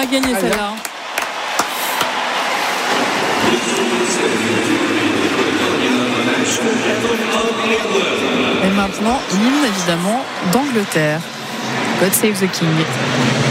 l'a gagné celle-là. Et maintenant, l'hymne évidemment d'Angleterre. God Save the King.